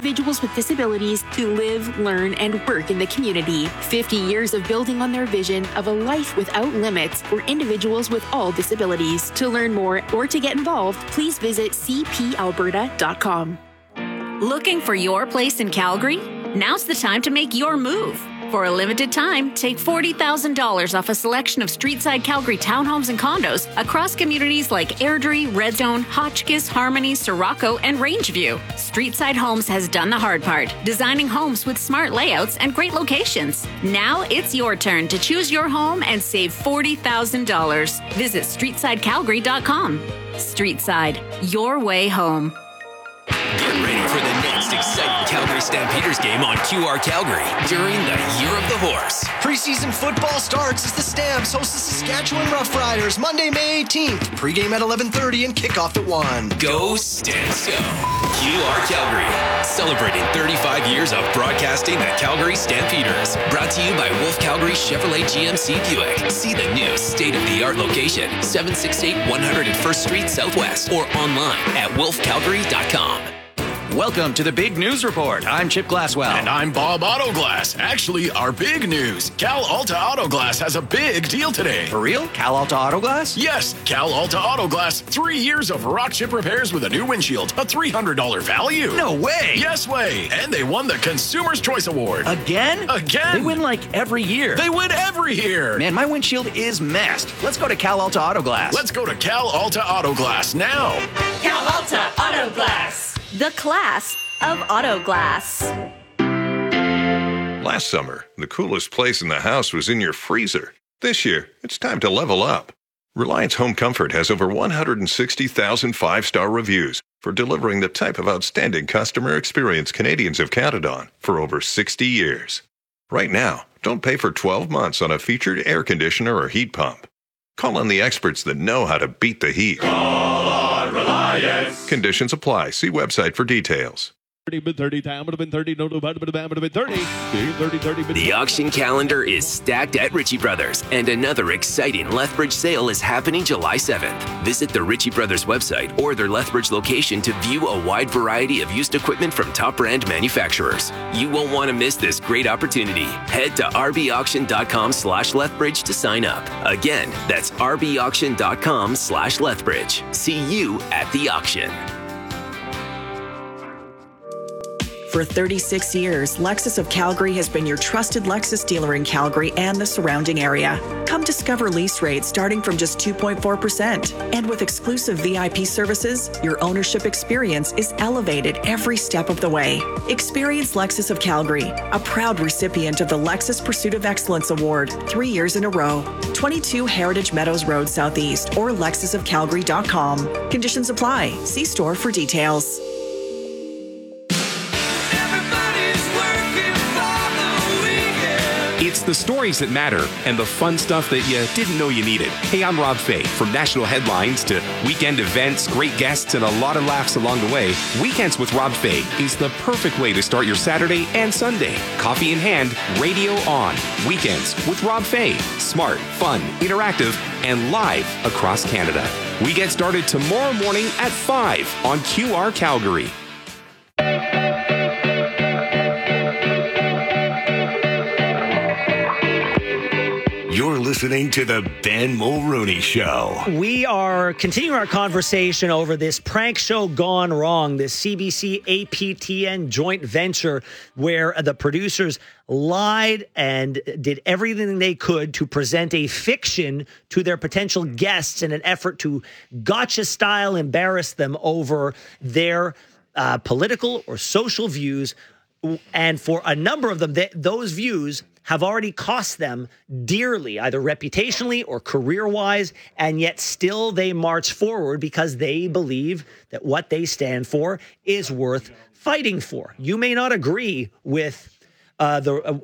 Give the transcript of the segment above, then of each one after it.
individuals with disabilities to live, learn, and work in the community. 50 years of building on their vision of a life without limits for individuals with all disabilities. To learn more or to get involved, please visit cpalberta.com. Looking for your place in Calgary? Now's the time to make your move. For a limited time, take $40,000 off a selection of street-side Calgary townhomes and condos across communities like Airdrie, Redstone, Hotchkiss, Harmony, Sirocco, and Rangeview. Streetside Homes has done the hard part, designing homes with smart layouts and great locations. Now it's your turn to choose your home and save $40,000. Visit streetsidecalgary.com. Streetside, your way home. Get ready for the next exciting Calgary Stampeders game on QR Calgary during the Year of the Horse. Preseason football starts as the Stamps host the Saskatchewan Roughriders Monday, May 18th. Pre-game at 11:30 and kickoff at 1. Go Stamps, go! QR Calgary, celebrating 35 years of broadcasting the Calgary Stampeders. Brought to you by Wolf Calgary Chevrolet GMC Buick. See the new state-of-the-art location, 768 101st Street Southwest, or online at wolfcalgary.com. Welcome to the Big News Report. I'm Chip Glasswell. And I'm Bob Autoglass. Actually, our big news. Cal Alta Autoglass has a big deal today. For real? Cal Alta Autoglass? Yes, Cal Alta Autoglass. 3 years of rock chip repairs with a new windshield. A $300 value. No way. Yes way. And they won the Consumer's Choice Award. Again? Again. They win like every year. They win every year. Man, my windshield is messed. Let's go to Cal Alta Autoglass. Let's go to Cal Alta Autoglass now. Cal Alta Autoglass. The class of auto glass. Last summer, the coolest place in the house was in your freezer. This year, it's time to level up. Reliance Home Comfort has over 160,000 five-star reviews for delivering the type of outstanding customer experience Canadians have counted on for over 60 years. Right now, don't pay for 12 months on a featured air conditioner or heat pump. Call on the experts that know how to beat the heat. Call on Reliance. Conditions apply. See website for details. 30, time would have been 30, no, would have been 30. The auction calendar is stacked at Ritchie Brothers, and another exciting Lethbridge sale is happening July 7th. Visit the Ritchie Brothers website or their Lethbridge location to view a wide variety of used equipment from top brand manufacturers. You won't want to miss this great opportunity. Head to rbauction.com/Lethbridge to sign up. Again, that's rbauction.com/Lethbridge. See you at the auction. For 36 years, Lexus of Calgary has been your trusted Lexus dealer in Calgary and the surrounding area. Come discover lease rates starting from just 2.4%. And with exclusive VIP services, your ownership experience is elevated every step of the way. Experience Lexus of Calgary, a proud recipient of the Lexus Pursuit of Excellence Award 3 years in a row. 22 Heritage Meadows Road Southeast or lexusofcalgary.com. Conditions apply. See store for details. It's the stories that matter and the fun stuff that you didn't know you needed. Hey, I'm Rob Fay. From national headlines to weekend events, great guests, and a lot of laughs along the way, Weekends with Rob Fay is the perfect way to start your Saturday and Sunday. Coffee in hand, radio on. Weekends with Rob Fay. Smart, fun, interactive, and live across Canada. We get started tomorrow morning at 5 on QR Calgary. You're listening to the Ben Mulrooney Show. We are continuing our conversation over this prank show gone wrong, this CBC APTN joint venture where the producers lied and did everything they could to present a fiction to their potential guests in an effort to gotcha-style embarrass them over their political or social views. And for a number of them, those views have already cost them dearly, either reputationally or career-wise, and yet still they march forward because they believe that what they stand for is worth fighting for. You may not agree with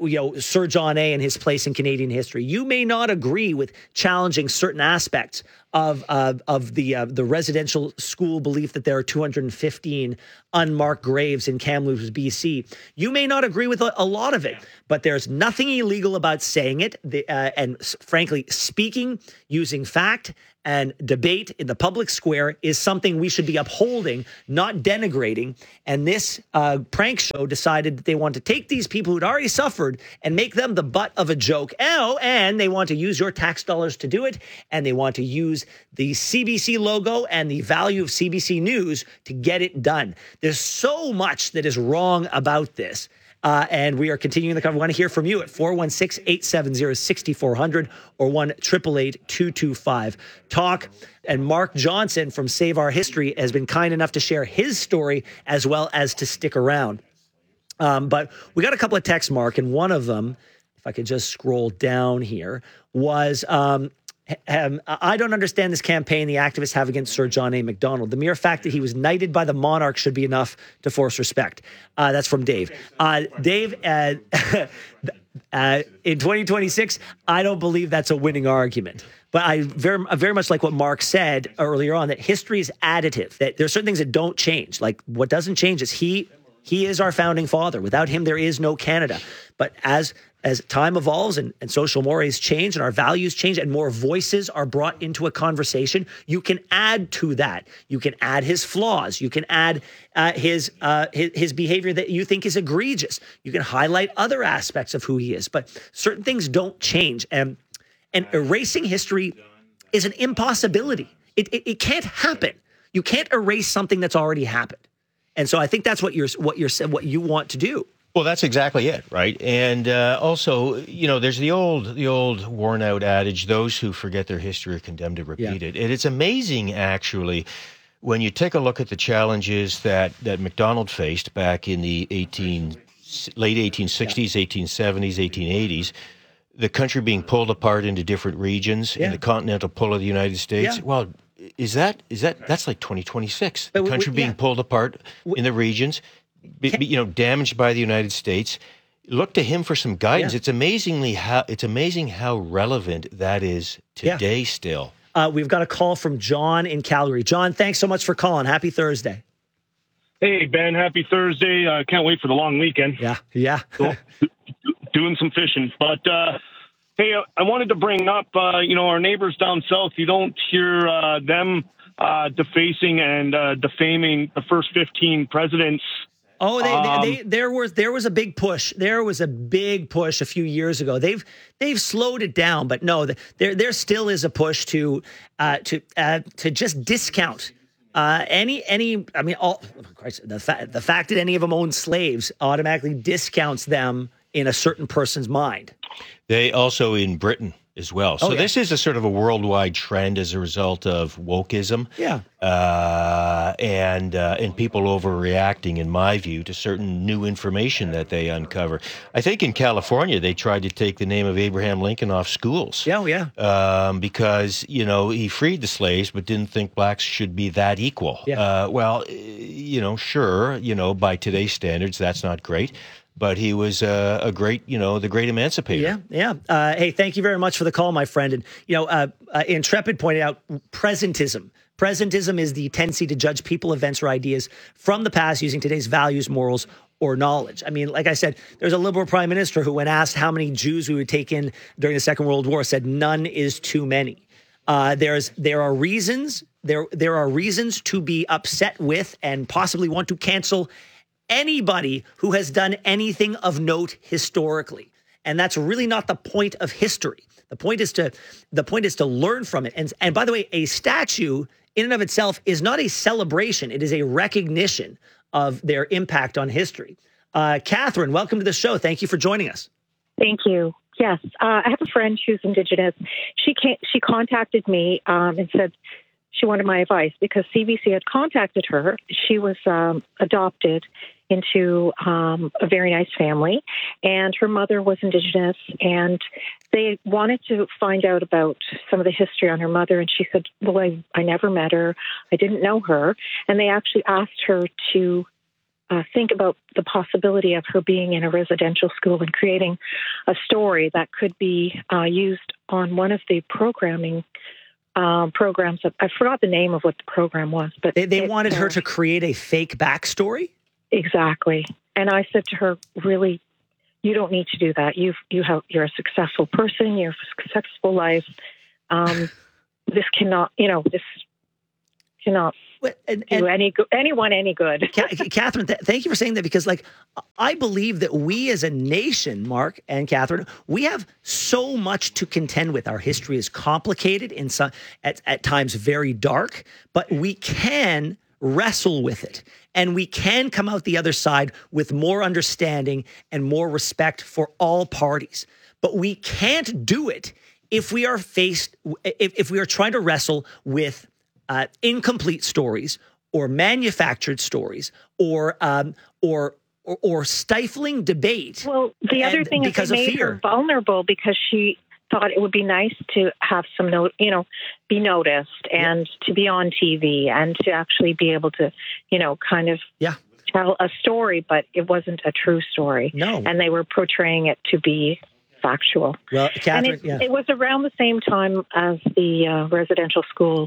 Sir John A. and his place in Canadian history. You may not agree with challenging certain aspects of the residential school belief that there are 215 unmarked graves in Kamloops, BC. You may not agree with a lot of it, but there's nothing illegal about saying it. And frankly, speaking, using fact and debate in the public square is something we should be upholding, not denigrating. And this prank show decided that they want to take these people who'd already suffered and make them the butt of a joke. Oh, and they want to use your tax dollars to do it. And they want to use the CBC logo and the value of CBC News to get it done. There's so much that is wrong about this. And we are continuing the cover. We want to hear from you at 416-870-6400 or 1-888-225-TALK. And Mark Johnson from Save Our History has been kind enough to share his story as well as to stick around. But we got a couple of texts, Mark, and one of them, if I could just scroll down here, was... I don't understand this campaign the activists have against Sir John A. Macdonald. The mere fact that he was knighted by the monarch should be enough to force respect. That's from Dave. Dave, in 2026, I don't believe that's a winning argument. But I very much like what Mark said earlier on, that history is additive, that there are certain things that don't change. Like what doesn't change is he is our founding father. Without him, there is no Canada. But as time evolves and social mores change and our values change and more voices are brought into a conversation, you can add to that. You can add his flaws. You can add his behavior that you think is egregious. You can highlight other aspects of who he is. But certain things don't change. And erasing history is an impossibility. It can't happen. You can't erase something that's already happened. And so I think that's what you want to do. Well, that's exactly it, right? And also, there's the old worn-out adage: those who forget their history are condemned to repeat it. And it's amazing, actually, when you take a look at the challenges that Macdonald faced back in the late 1860s, 1870s, 1880s. The country being pulled apart into different regions in the continental pull of the United States. Yeah. Well, that's like 2026. The country being pulled apart in the regions. Damaged by the United States. Look to him for some guidance. Yeah. It's amazing how relevant that is today still. We've got a call from John in Calgary. John, thanks so much for calling. Happy Thursday. Hey, Ben. Happy Thursday. Can't wait for the long weekend. Yeah. Cool. Doing some fishing. But, hey, I wanted to bring up, our neighbors down south. You don't hear them defacing and defaming the first 15 presidents. Oh, there was a big push. There was a big push a few years ago. They've slowed it down, but no, there still is a push to just discount the fact that any of them own slaves automatically discounts them in a certain person's mind. They also in Britain as well. So this is a sort of a worldwide trend as a result of wokeism. Yeah. And people overreacting, in my view, to certain new information that they uncover. I think in California, they tried to take the name of Abraham Lincoln off schools. Because, he freed the slaves, but didn't think blacks should be that equal. Yeah. Sure, by today's standards, that's not great. But he was a great, the great emancipator. Yeah. Hey, thank you very much for the call, my friend. And, Intrepid pointed out presentism. Presentism is the tendency to judge people, events, or ideas from the past using today's values, morals, or knowledge. I mean, like I said, there's a Liberal Prime Minister who, when asked how many Jews we would take in during the Second World War, said none is too many. There are reasons to be upset with and possibly want to cancel anybody who has done anything of note historically. And that's really not the point of history. The point is to learn from it. And by the way, a statue in and of itself is not a celebration. It is a recognition of their impact on history. Catherine, welcome to the show. Thank you for joining us. Thank you. Yes. I have a friend who's Indigenous. She contacted me and said she wanted my advice because CBC had contacted her. She was adopted into a very nice family, and her mother was Indigenous, and they wanted to find out about some of the history on her mother, and she said, well, I never met her. I didn't know her. And they actually asked her to think about the possibility of her being in a residential school and creating a story that could be used on one of the programming programs. I forgot the name of what the program was, but they wanted her to create a fake backstory. Exactly. And I said to her, really, you don't need to do that. You're a successful person. You have a successful life. This cannot do anyone any good. Catherine, thank you for saying that, because I believe that we as a nation, Mark and Catherine, we have so much to contend with. Our history is complicated and at times very dark, but we can wrestle with it. And we can come out the other side with more understanding and more respect for all parties. But we can't do it if we are trying to wrestle with incomplete stories or manufactured stories or stifling debate. Well, the other thing is they made her vulnerable because she thought it would be nice to have some be noticed and to be on TV and to actually be able to, tell a story, but it wasn't a true story. No. And they were portraying it to be factual. Well, Catherine, it was around the same time as the residential school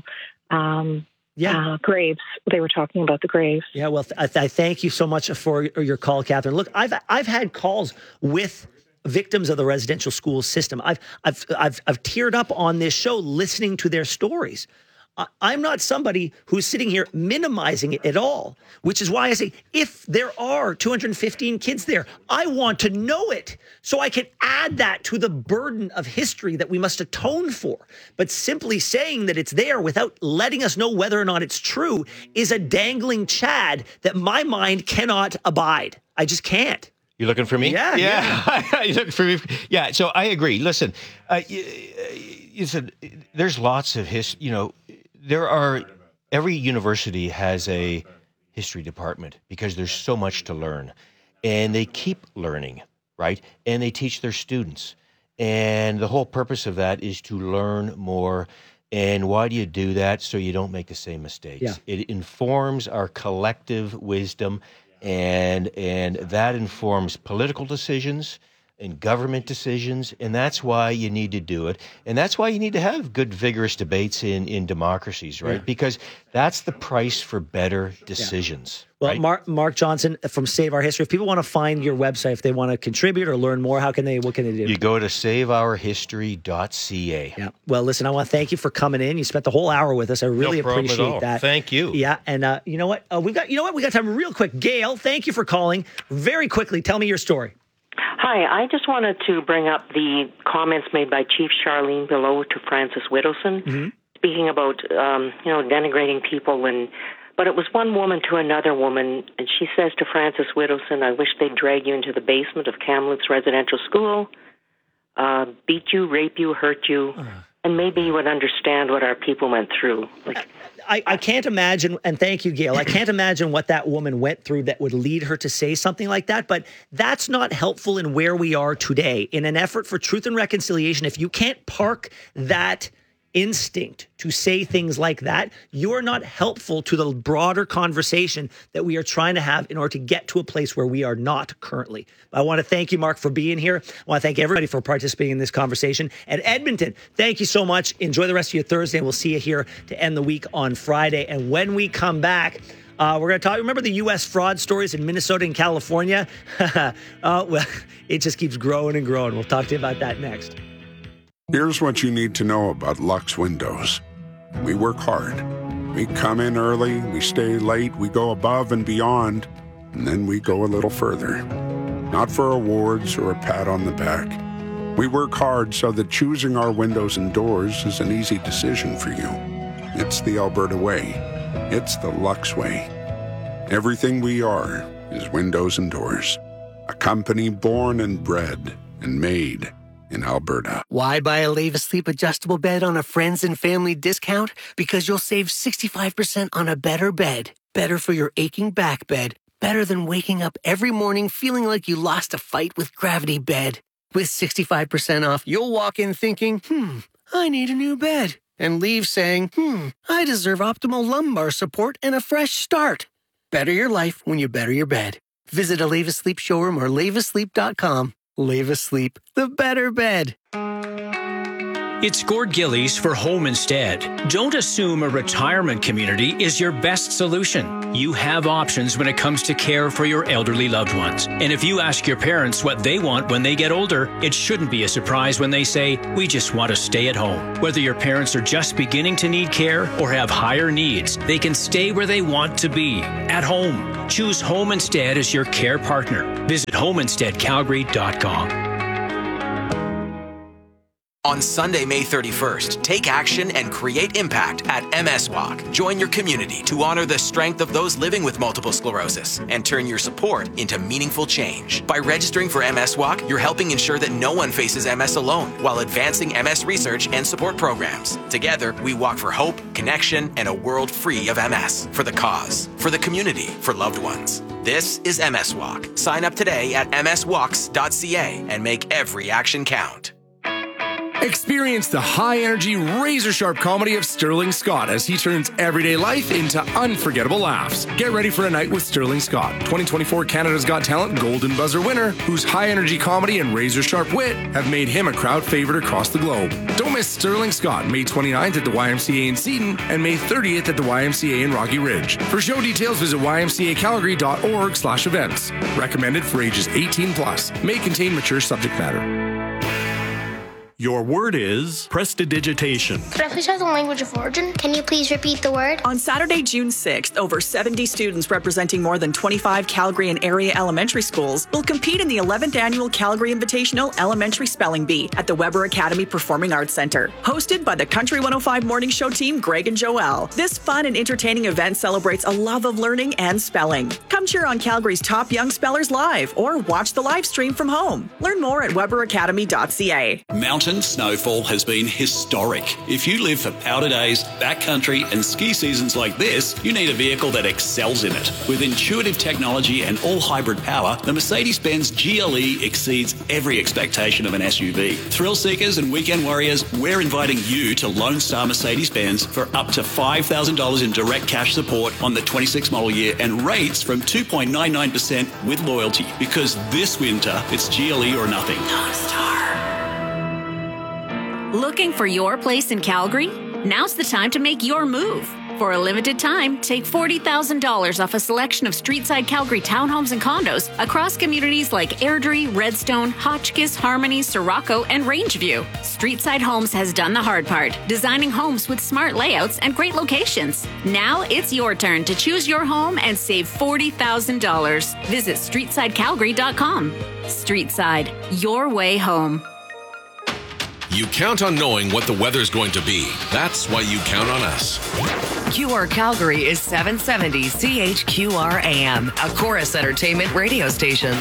graves. They were talking about the graves. Yeah, well, I thank you so much for your call, Catherine. Look, I've had calls with victims of the residential school system. I've teared up on this show listening to their stories. I'm not somebody who's sitting here minimizing it at all, which is why I say if there are 215 kids there, I want to know it so I can add that to the burden of history that we must atone for. But simply saying that it's there without letting us know whether or not it's true is a dangling chad that my mind cannot abide. I just can't. You looking for me? Yeah. You looking for me? Yeah. So I agree. Listen, you said there's lots of history. Every university has a history department because there's so much to learn, and they keep learning, right? And they teach their students, and the whole purpose of that is to learn more. And why do you do that? So you don't make the same mistakes. Yeah. It informs our collective wisdom. And that informs political decisions and government decisions, and that's why you need to do it. And that's why you need to have good, vigorous debates in democracies, right? Yeah. Because that's the price for better decisions. Well, right? Mark Johnson from Save Our History, if people want to find your website, if they want to contribute or learn more, what can they do? You go to saveourhistory.ca. Yeah. Well, listen, I want to thank you for coming in. You spent the whole hour with us. I really appreciate that. Thank you. Yeah. And you know what? We got time real quick. Gail, thank you for calling. Very quickly, tell me your story. Hi, I just wanted to bring up the comments made by Chief Charlene Below to Francis Widdowson, speaking about, denigrating people. But it was one woman to another woman, and she says to Francis Widdowson, I wish they'd drag you into the basement of Kamloops Residential School, beat you, rape you, hurt you, and maybe you would understand what our people went through. I can't imagine, and thank you, Gail, I can't imagine what that woman went through that would lead her to say something like that, but that's not helpful in where we are today. In an effort for truth and reconciliation, if you can't park that instinct to say things like that, you are not helpful to the broader conversation that we are trying to have in order to get to a place where we are not currently. I want to thank you, Mark, for being here. I want to thank everybody for participating in this conversation. And Edmonton, thank you so much. Enjoy the rest of your Thursday, and we'll see you here to end the week on Friday. And when we come back, we're going to talk, remember the U.S. fraud stories in Minnesota and California? Well, it just keeps growing and growing. We'll talk to you about that next. Here's what you need to know about Lux Windows. We work hard. We come in early, we stay late, we go above and beyond, and then we go a little further. Not for awards or a pat on the back. We work hard so that choosing our windows and doors is an easy decision for you. It's the Alberta way. It's the Lux way. Everything we are is windows and doors. A company born and bred and made in Alberta. Why buy a Leva Sleep adjustable bed on a friends and family discount? Because you'll save 65% on a better bed. Better for your aching back bed. Better than waking up every morning feeling like you lost a fight with Gravity Bed. With 65% off, you'll walk in thinking, I need a new bed. And leave saying, I deserve optimal lumbar support and a fresh start. Better your life when you better your bed. Visit a Leva Sleep showroom or levasleep.com. Leva Sleep, the better bed. It's Gord Gillies for Home Instead. Don't assume a retirement community is your best solution. You have options when it comes to care for your elderly loved ones. And if you ask your parents what they want when they get older, it shouldn't be a surprise when they say, we just want to stay at home. Whether your parents are just beginning to need care or have higher needs, they can stay where they want to be, at home. Choose Home Instead as your care partner. Visit homeinsteadcalgary.com. On Sunday, May 31st, take action and create impact at MS Walk. Join your community to honor the strength of those living with multiple sclerosis and turn your support into meaningful change. By registering for MS Walk, you're helping ensure that no one faces MS alone while advancing MS research and support programs. Together, we walk for hope, connection, and a world free of MS. For the cause, for the community, for loved ones. This is MS Walk. Sign up today at mswalks.ca and make every action count. Experience the high-energy, razor-sharp comedy of Sterling Scott as he turns everyday life into unforgettable laughs. Get ready for a night with Sterling Scott, 2024 Canada's Got Talent Golden Buzzer winner, whose high-energy comedy and razor-sharp wit have made him a crowd favorite across the globe. Don't miss Sterling Scott, May 29th at the YMCA in Seton and May 30th at the YMCA in Rocky Ridge. For show details, visit ymcacalgary.org/events. Recommended for ages 18+. May contain mature subject matter. Your word is prestidigitation. Could I please have the language of origin? Can you please repeat the word? On Saturday, June 6th, over 70 students representing more than 25 Calgary and area elementary schools will compete in the 11th annual Calgary Invitational Elementary Spelling Bee at the Weber Academy Performing Arts Center. Hosted by the Country 105 Morning Show team, Greg and Joelle. This fun and entertaining event celebrates a love of learning and spelling. Come cheer on Calgary's top young spellers live or watch the live stream from home. Learn more at weberacademy.ca. Mountain snowfall has been historic. If you live for powder days, backcountry and ski seasons like this, you need a vehicle that excels in it. With intuitive technology and all-hybrid power, the Mercedes-Benz GLE exceeds every expectation of an SUV. Thrill seekers and weekend warriors, we're inviting you to Lone Star Mercedes-Benz for up to $5,000 in direct cash support on the 26 model year and rates from 2.99% with loyalty. Because this winter, it's GLE or nothing. Lone Star. Looking for your place in Calgary? Now's the time to make your move. For a limited time, take $40,000 off a selection of streetside Calgary townhomes and condos across communities like Airdrie, Redstone, Hotchkiss, Harmony, Sirocco, and Rangeview. Streetside Homes has done the hard part, designing homes with smart layouts and great locations. Now it's your turn to choose your home and save $40,000. Visit streetsidecalgary.com. Streetside, your way home. You count on knowing what the weather's going to be. That's why you count on us. QR Calgary is 770 CHQR AM, a Chorus Entertainment radio station.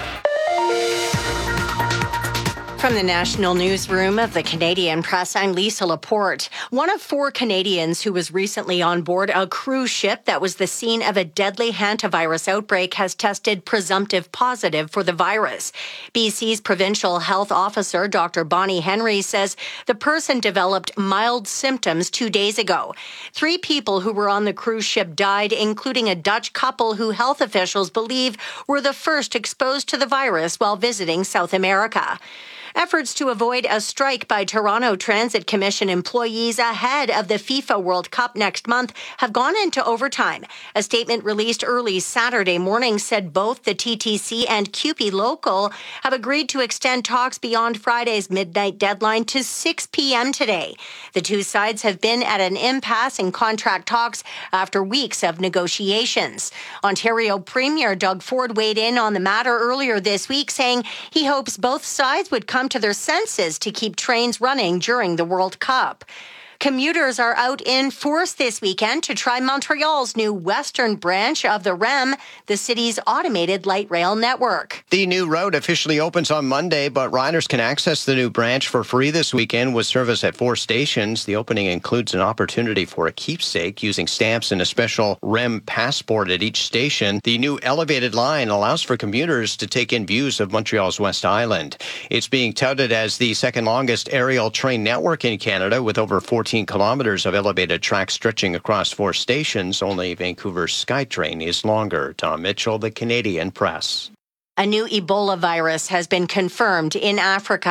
From the National Newsroom of the Canadian Press, I'm Lisa Laporte. One of 4 Canadians who was recently on board a cruise ship that was the scene of a deadly hantavirus outbreak has tested presumptive positive for the virus. BC's Provincial Health Officer, Dr. Bonnie Henry, says the person developed mild symptoms 2 days ago. 3 people who were on the cruise ship died, including a Dutch couple who health officials believe were the first exposed to the virus while visiting South America. Efforts to avoid a strike by Toronto Transit Commission employees ahead of the FIFA World Cup next month have gone into overtime. A statement released early Saturday morning said both the TTC and CUPE Local have agreed to extend talks beyond Friday's midnight deadline to 6 p.m. today. The two sides have been at an impasse in contract talks after weeks of negotiations. Ontario Premier Doug Ford weighed in on the matter earlier this week, saying he hopes both sides would come to their senses to keep trains running during the World Cup. Commuters are out in force this weekend to try Montreal's new western branch of the REM, the city's automated light rail network. The new route officially opens on Monday, but riders can access the new branch for free this weekend with service at 4 stations. The opening includes an opportunity for a keepsake using stamps and a special REM passport at each station. The new elevated line allows for commuters to take in views of Montreal's West Island. It's being touted as the second longest aerial train network in Canada, with over 14 kilometers of elevated track stretching across 4 stations. Only Vancouver's SkyTrain is longer. Tom Mitchell, the Canadian Press. A new Ebola virus has been confirmed in Africa.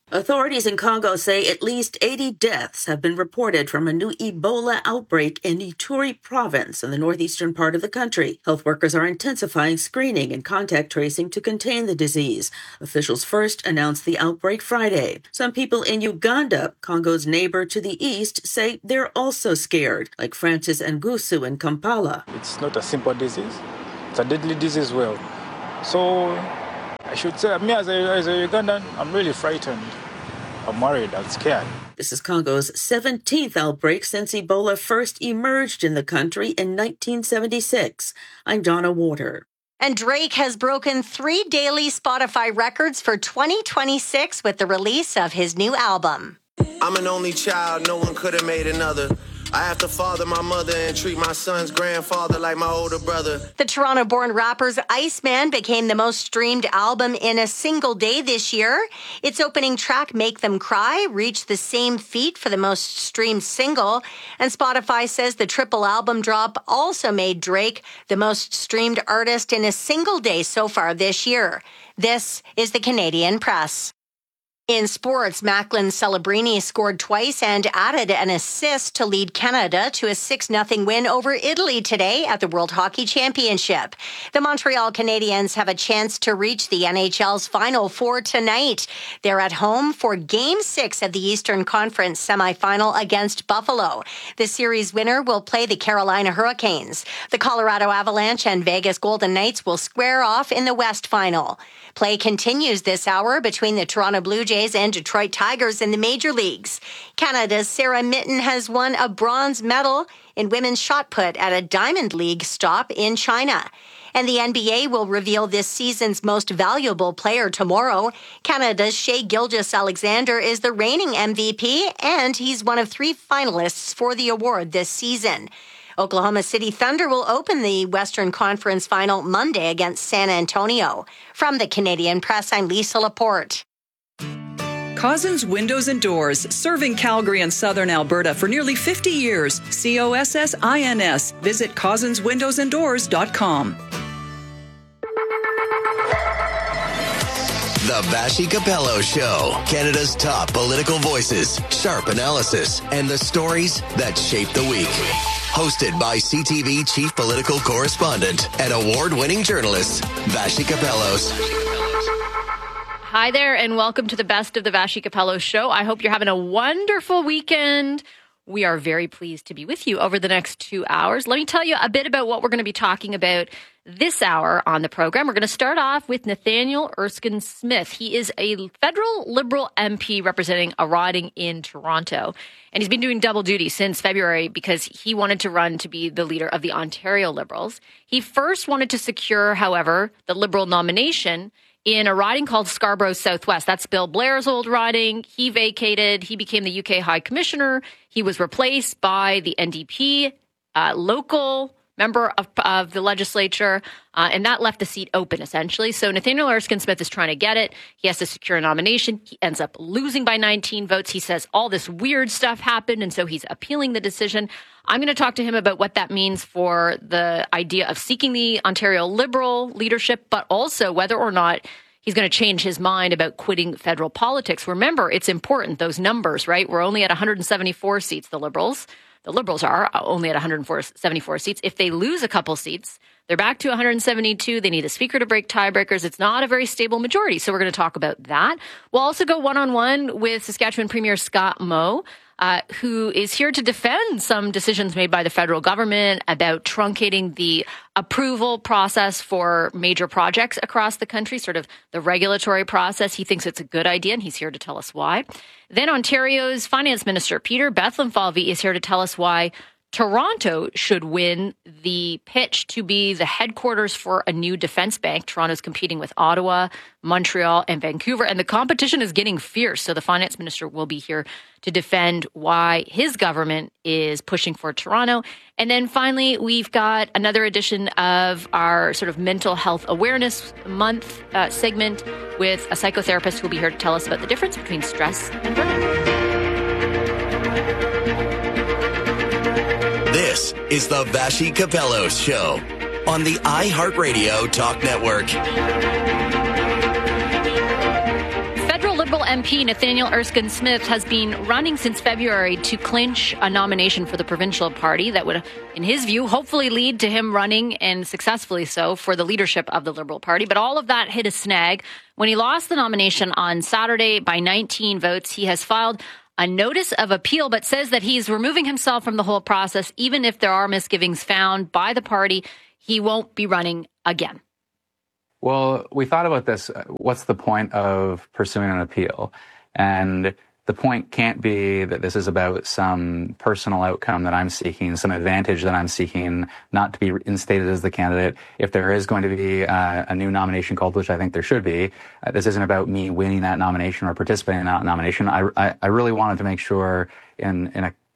Authorities in Congo say at least 80 deaths have been reported from a new Ebola outbreak in Ituri province in the northeastern part of the country. Health workers are intensifying screening and contact tracing to contain the disease. Officials first announced the outbreak Friday. Some people in Uganda, Congo's neighbor to the east, say they're also scared, like Francis Ngusu in Kampala. It's not a simple disease. It's a deadly disease, well. So I should say, me as a Ugandan, I'm really frightened. I'm worried, I'm scared. This is Congo's 17th outbreak since Ebola first emerged in the country in 1976. I'm Donna Water. And Drake has broken 3 daily Spotify records for 2026 with the release of his new album. I'm an only child, no one could have made another. I have to father my mother and treat my son's grandfather like my older brother. The Toronto-born rapper's Iceman became the most streamed album in a single day this year. Its opening track, Make Them Cry, reached the same feat for the most streamed single. And Spotify says the triple album drop also made Drake the most streamed artist in a single day so far this year. This is the Canadian Press. In sports, Macklin Celebrini scored twice and added an assist to lead Canada to a 6-0 win over Italy today at the World Hockey Championship. The Montreal Canadiens have a chance to reach the NHL's Final Four tonight. They're at home for Game 6 of the Eastern Conference semifinal against Buffalo. The series winner will play the Carolina Hurricanes. The Colorado Avalanche and Vegas Golden Knights will square off in the West Final. Play continues this hour between the Toronto Blue Jays and Detroit Tigers in the major leagues. Canada's Sarah Mitten has won a bronze medal in women's shot put at a Diamond League stop in China. And the NBA will reveal this season's most valuable player tomorrow. Canada's Shai Gilgeous-Alexander is the reigning MVP, and he's one of 3 finalists for the award this season. Oklahoma City Thunder will open the Western Conference Final Monday against San Antonio. From the Canadian Press, I'm Lisa Laporte. Cozzens Windows and Doors, serving Calgary and southern Alberta for nearly 50 years. COSSINS. Visit CozzensWindowsandDoors.com. The Vassy Capello Show. Canada's top political voices, sharp analysis, and the stories that shape the week. Hosted by CTV Chief Political Correspondent and award-winning journalist, Vassy Capellos. Hi there, and welcome to the best of the Vassy Capello Show. I hope you're having a wonderful weekend. We are very pleased to be with you over the next 2 hours. Let me tell you a bit about what we're going to be talking about this hour on the program. We're going to start off with Nathaniel Erskine Smith. He is a federal Liberal MP representing a riding in Toronto. And he's been doing double duty since February because he wanted to run to be the leader of the Ontario Liberals. He first wanted to secure, however, the Liberal nomination in a riding called Scarborough Southwest. That's Bill Blair's old riding. He vacated. He became the UK High Commissioner. He was replaced by the NDP local member of the legislature, and that left the seat open, essentially. So Nathaniel Erskine Smith is trying to get it. He has to secure a nomination. He ends up losing by 19 votes. He says all this weird stuff happened, and so he's appealing the decision. I'm going to talk to him about what that means for the idea of seeking the Ontario Liberal leadership, but also whether or not he's going to change his mind about quitting federal politics. Remember, it's important, those numbers, right? We're only at 174 seats, the Liberals. The Liberals are only at 174 seats. If they lose a couple seats, they're back to 172. They need a speaker to break tiebreakers. It's not a very stable majority. So we're going to talk about that. We'll also go one-on-one with Saskatchewan Premier Scott Moe, who is here to defend some decisions made by the federal government about truncating the approval process for major projects across the country, sort of the regulatory process. He thinks it's a good idea, and he's here to tell us why. Then Ontario's Finance Minister, Peter Bethlenfalvy, is here to tell us why Toronto should win the pitch to be the headquarters for a new defense bank. Toronto's competing with Ottawa, Montreal, and Vancouver, and the competition is getting fierce. So the finance minister will be here to defend why his government is pushing for Toronto. And then finally, we've got another edition of our sort of mental health awareness month segment with a psychotherapist who will be here to tell us about the difference between stress and burnout. This is the Vassy Capellos Show on the iHeartRadio Talk Network. Federal Liberal MP Nathaniel Erskine Smith has been running since February to clinch a nomination for the provincial party that would, in his view, hopefully lead to him running, and successfully so, for the leadership of the Liberal Party. But all of that hit a snag when he lost the nomination on Saturday by 19 votes. He has filed a notice of appeal, but says that he's removing himself from the whole process. Even if there are misgivings found by the party, he won't be running again. Well, we thought about this. What's the point of pursuing an appeal? And the point can't be that this is about some personal outcome that I'm seeking, some advantage that I'm seeking, not to be instated as the candidate. If there is going to be a new nomination called, which I think there should be, this isn't about me winning that nomination or participating in that nomination. I really wanted to make sure in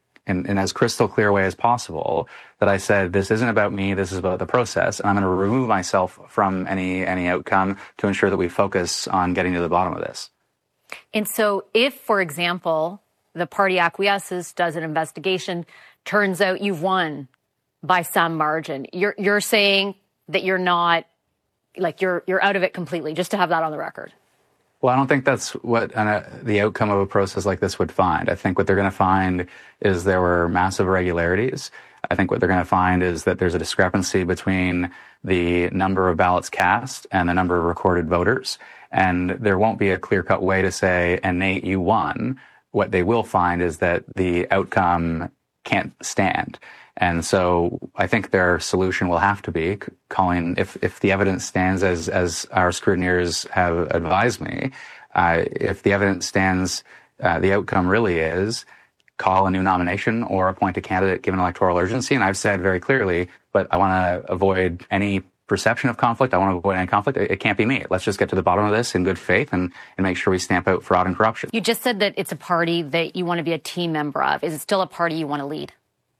as crystal clear way as possible that I said, this isn't about me, this is about the process, and I'm going to remove myself from any outcome to ensure that we focus on getting to the bottom of this. And so if, for example, the party acquiesces, does an investigation, turns out you've won by some margin, you're saying that you're not, like, you're out of it completely, just to have that on the record. Well, I don't think that's what the outcome of a process like this would find. I think what they're going to find is there were massive irregularities. I think what they're going to find is that there's a discrepancy between the number of ballots cast and the number of recorded voters. And there won't be a clear-cut way to say, and Nate, you won. What they will find is that the outcome can't stand. And so I think their solution will have to be calling, if the evidence stands as our scrutineers have advised me, if the evidence stands, the outcome really is call a new nomination or appoint a candidate given electoral urgency. And I've said very clearly, but I want to avoid any perception of conflict. I want to avoid any conflict. It can't be me. Let's just get to the bottom of this in good faith and make sure we stamp out fraud and corruption. You just said that it's a party that you want to be a team member of. Is it still a party you want to lead?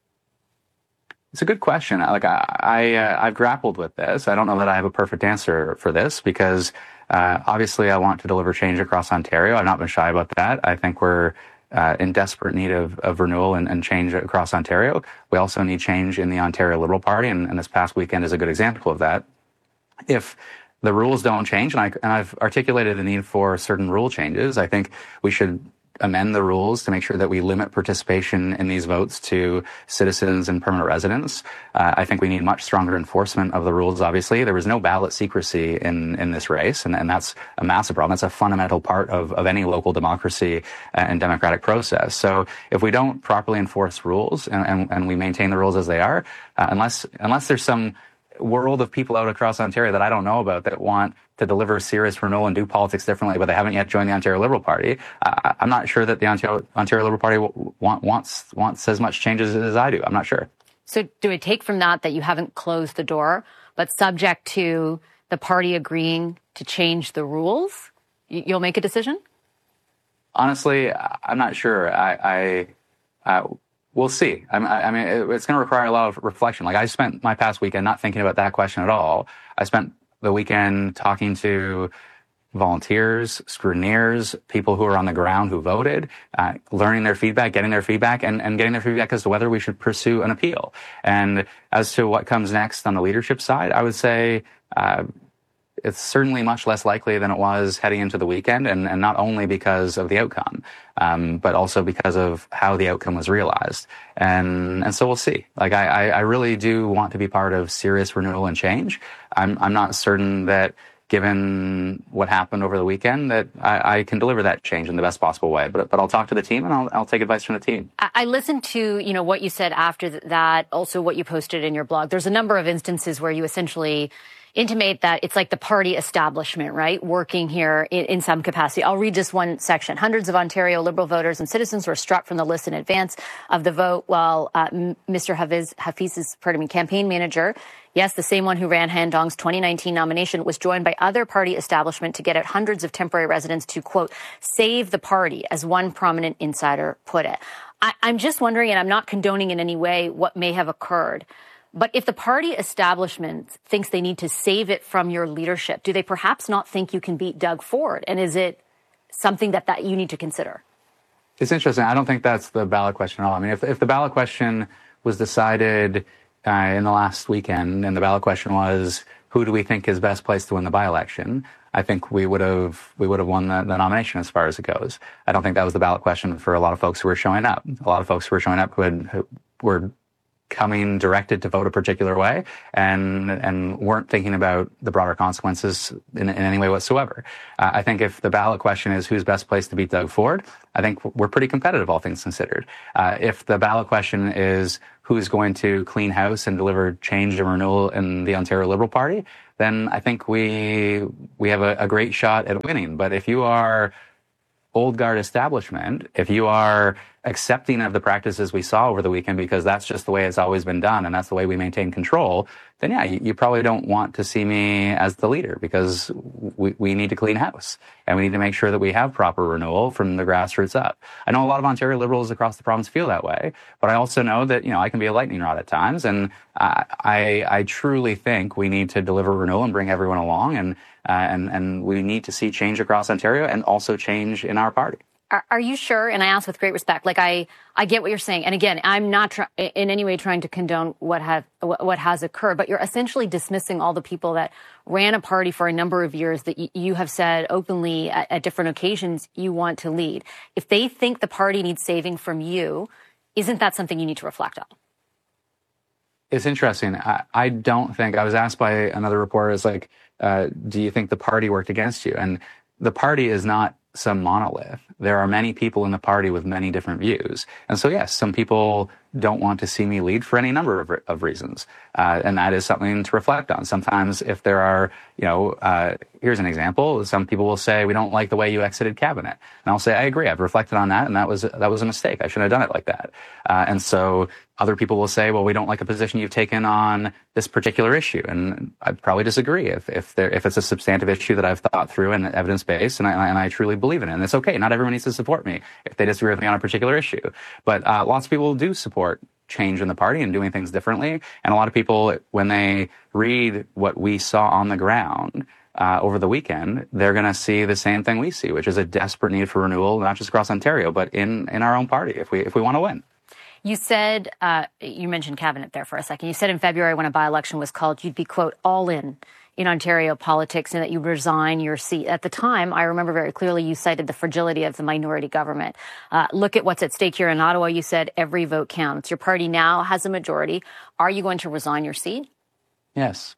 It's a good question. Like I've grappled with this. I don't know that I have a perfect answer for this because obviously I want to deliver change across Ontario. I've not been shy about that. I think we're in desperate need of renewal and change across Ontario. We also need change in the Ontario Liberal Party, and this past weekend is a good example of that. If the rules don't change, and I've articulated the need for certain rule changes, I think we should amend the rules to make sure that we limit participation in these votes to citizens and permanent residents. I think we need much stronger enforcement of the rules, obviously. There was no ballot secrecy in this race, and that's a massive problem. That's a fundamental part of any local democracy and democratic process. So if we don't properly enforce rules and we maintain the rules as they are, unless there's some world of people out across Ontario that I don't know about that want to deliver serious renewal and do politics differently, but they haven't yet joined the Ontario Liberal Party, I'm not sure that the Ontario Liberal Party wants as much change as I do. I'm not sure. So do I take from that you haven't closed the door, but subject to the party agreeing to change the rules, you'll make a decision? Honestly, I'm not sure. We'll see. I mean, it's going to require a lot of reflection. Like, I spent my past weekend not thinking about that question at all. I spent the weekend talking to volunteers, scrutineers, people who are on the ground who voted, learning their feedback, getting their feedback, and getting their feedback as to whether we should pursue an appeal. And as to what comes next on the leadership side, I would say it's certainly much less likely than it was heading into the weekend, and not only because of the outcome, but also because of how the outcome was realized. And so we'll see. Like, I really do want to be part of serious renewal and change. I'm not certain that, given what happened over the weekend, that I can deliver that change in the best possible way. But I'll talk to the team, and I'll take advice from the team. I listened to, what you said after that, also what you posted in your blog. There's a number of instances where you essentially intimate that it's like the party establishment, right, working here in some capacity. I'll read just one section. Hundreds of Ontario Liberal voters and citizens were struck from the list in advance of the vote, while Mr. Hafiz's campaign manager, yes, the same one who ran Han Dong's 2019 nomination, was joined by other party establishment to get at hundreds of temporary residents to, quote, save the party, as one prominent insider put it. I'm just wondering, and I'm not condoning in any way what may have occurred, but if the party establishment thinks they need to save it from your leadership, do they perhaps not think you can beat Doug Ford? And is it something that you need to consider? It's interesting. I don't think that's the ballot question at all. I mean, if the ballot question was decided in the last weekend, and the ballot question was, who do we think is best placed to win the by-election, I think we would have won the nomination as far as it goes. I don't think that was the ballot question for a lot of folks who were showing up. A lot of folks who were showing up who were coming directed to vote a particular way and weren't thinking about the broader consequences in any way whatsoever. I think if the ballot question is who's best placed to beat Doug Ford, I think we're pretty competitive, all things considered. If the ballot question is who's going to clean house and deliver change and renewal in the Ontario Liberal Party, then I think we have a great shot at winning. But if you are old guard establishment, if you are accepting of the practices we saw over the weekend because that's just the way it's always been done and that's the way we maintain control, then yeah, you probably don't want to see me as the leader because we need to clean house and we need to make sure that we have proper renewal from the grassroots up. I know a lot of Ontario Liberals across the province feel that way, but I also know that, I can be a lightning rod at times, and I truly think we need to deliver renewal and bring everyone along, and we need to see change across Ontario and also change in our party. Are you sure? And I ask with great respect. Like I get what you're saying. And again, I'm not in any way trying to condone what has occurred, but you're essentially dismissing all the people that ran a party for a number of years that you have said openly at different occasions you want to lead. If they think the party needs saving from you, isn't that something you need to reflect on? It's interesting. I don't think, I was asked by another reporter, it's like, do you think the party worked against you? And the party is not some monolith. There are many people in the party with many different views. And so, yes, some people don't want to see me lead for any number of reasons. And that is something to reflect on. Sometimes if there are, here's an example. Some people will say, we don't like the way you exited cabinet. And I'll say, I agree. I've reflected on that. And that was a mistake. I shouldn't have done it like that. And so other people will say, well, we don't like the position you've taken on this particular issue. And I'd probably disagree if it's a substantive issue that I've thought through and evidence-based and I truly believe in it. And it's okay. Not everyone needs to support me if they disagree with me on a particular issue. But lots of people do support change in the party and doing things differently. And a lot of people, when they read what we saw on the ground over the weekend, they're going to see the same thing we see, which is a desperate need for renewal, not just across Ontario, but in our own party if we want to win. You said, you mentioned cabinet there for a second. You said in February when a by-election was called, you'd be, quote, all in Ontario politics and that you resign your seat. At the time, I remember very clearly you cited the fragility of the minority government. Look at what's at stake here in Ottawa. You said every vote counts. Your party now has a majority. Are you going to resign your seat? Yes.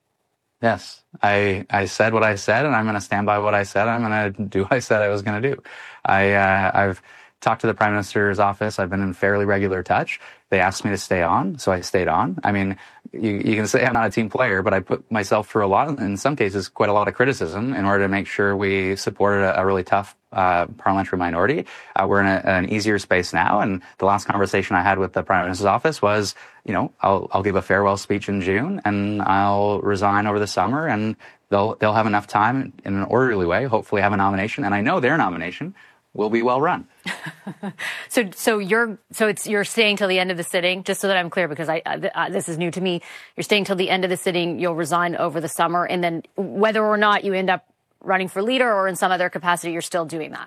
I said what I said, and I'm going to stand by what I said. I'm going to do what I said I was going to do. I've talked to the Prime Minister's office. I've been in fairly regular touch. They asked me to stay on, so I stayed on. I mean, you can say I'm not a team player, but I put myself through a lot, in some cases, quite a lot of criticism in order to make sure we supported a really tough parliamentary minority. We're in an easier space now, and the last conversation I had with the Prime Minister's office was, I'll give a farewell speech in June, and I'll resign over the summer, and they'll have enough time in an orderly way, hopefully have a nomination, and I know their nomination will be well run. So you're staying till the end of the sitting, just so that I'm clear, because this is new to me. You're staying till the end of the sitting. You'll resign over the summer, and then whether or not you end up running for leader or in some other capacity, you're still doing that.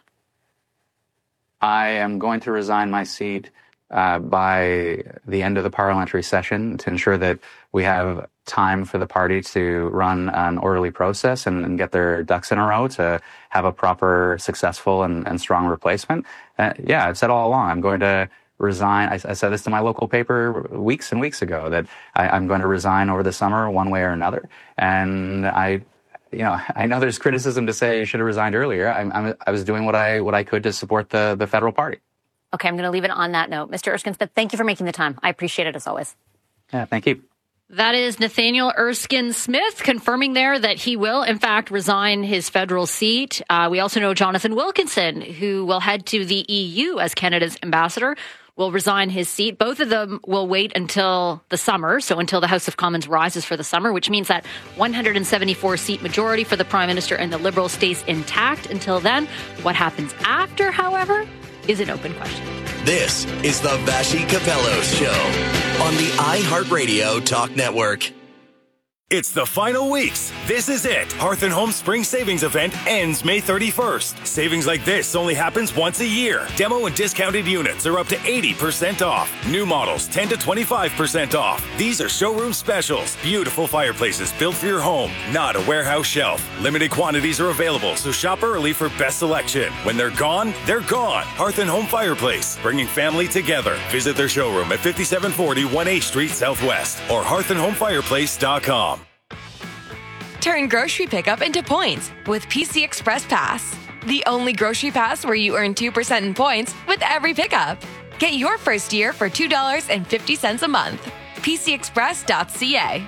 I am going to resign my seat by the end of the parliamentary session to ensure that we have time for the party to run an orderly process and get their ducks in a row to have a proper, successful and strong replacement. I've said all along, I'm going to resign. I said this to my local paper weeks and weeks ago, that I'm going to resign over the summer one way or another. And I know there's criticism to say I should have resigned earlier. I was doing what I could to support the federal party. Okay, I'm going to leave it on that note. Mr. Erskine-Smith, thank you for making the time. I appreciate it as always. Yeah, thank you. That is Nathaniel Erskine-Smith confirming there that he will, in fact, resign his federal seat. We also know Jonathan Wilkinson, who will head to the EU as Canada's ambassador, will resign his seat. Both of them will wait until the summer, so until the House of Commons rises for the summer, which means that 174-seat majority for the Prime Minister and the Liberals stays intact until then. What happens after, however, is an open question. This is the Vassy Kapelos Show on the iHeartRadio Talk Network. It's the final weeks. This is it. Hearth & Home Spring Savings Event ends May 31st. Savings like this only happens once a year. Demo and discounted units are up to 80% off. New models 10 to 25% off. These are showroom specials. Beautiful fireplaces built for your home, not a warehouse shelf. Limited quantities are available, so shop early for best selection. When they're gone, they're gone. Hearth & Home Fireplace, bringing family together. Visit their showroom at 5740 1A Street Southwest or hearthandhomefireplace.com. Turn grocery pickup into points with PC Express Pass. The only grocery pass where you earn 2% in points with every pickup. Get your first year for $2.50 a month. PCExpress.ca.